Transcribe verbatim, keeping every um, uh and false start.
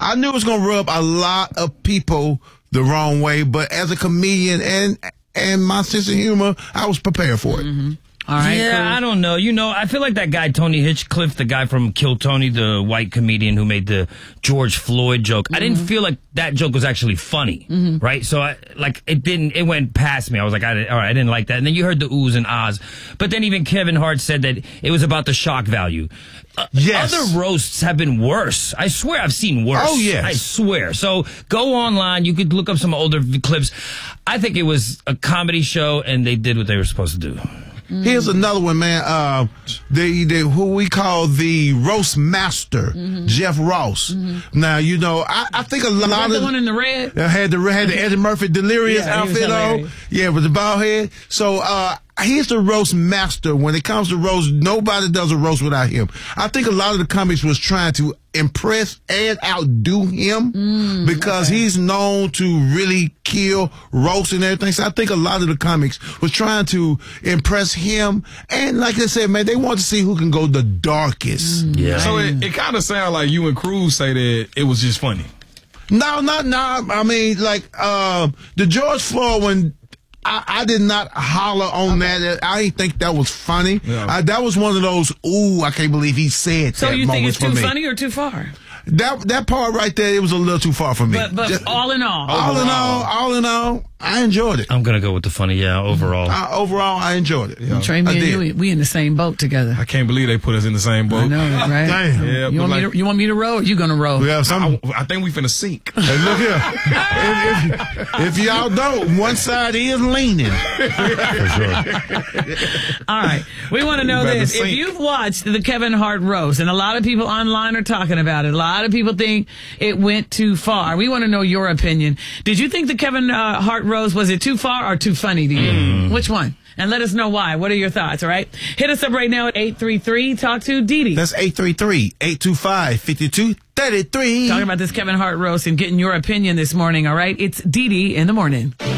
I knew it was going to rub a lot of people the wrong way, but as a comedian and and my sense of humor, I was prepared for it. Mm-hmm. All right, yeah, cool. I don't know. You know, I feel like that guy, Tony Hitchcliffe, the guy from Kill Tony, the white comedian who made the George Floyd joke. Mm-hmm. I didn't feel like that joke was actually funny, mm-hmm. right? So, I, like, it didn't, it went past me. I was like, I didn't, all right, I didn't like that. And then you heard the oohs and ahs. But then even Kevin Hart said that it was about the shock value. Uh, yes. Other roasts have been worse. I swear I've seen worse. Oh, yes. I swear. So go online. You could look up some older clips. I think it was a comedy show, and they did what they were supposed to do. Mm-hmm. Here's another one, man. Uh, the, the who we call the roast master, mm-hmm. Jeff Ross. Mm-hmm. Now, you know, I, I think a lot of the one in the red uh, had the had the Eddie Murphy delirious yeah, outfit on, yeah, with the bald head. So uh, he's the roast master. When it comes to roast, nobody does a roast without him. I think a lot of the comics was trying to impress and outdo him mm, because okay. he's known to really kill roast and everything. So I think a lot of the comics was trying to impress him. And like I said, man, they want to see who can go the darkest. Mm, yeah. So it, it kind of sounds like you and Cruz say that it was just funny. No, not no. I mean, like uh, the George Floyd one. I, I did not holler on okay. that. I didn't think that was funny. Yeah. I, that was one of those, ooh, I can't believe he said so that. So you think it's too me. funny or too far? That that part right there, it was a little too far for me. But, but Just, all in all, all overall. in all, all in all, I enjoyed it. I'm gonna go with the funny, yeah. Overall, uh, overall, I enjoyed it. Well, Trey, me and you, we in the same boat together. I can't believe they put us in the same boat. I know, right? Damn. Yeah, you want like, me to you want me to row? Or you gonna row? We have some. I, I think we finna sink. Hey, look here. if, if, if y'all don't, one side is leaning. All right, we want to know this. Sink. If you've watched the Kevin Hart roast, and a lot of people online are talking about it, a lot of people think it went too far. We want to know your opinion. Did you think the Kevin uh, Hart roast, was it too far or too funny to you? Mm. Which one? And let us know why. What are your thoughts, all right? Hit us up right now at eight three three, talk to Didi. That's eight three three, eight two five, five two three three. Talking about this Kevin Hart roast and getting your opinion this morning, all right? It's Didi in the morning.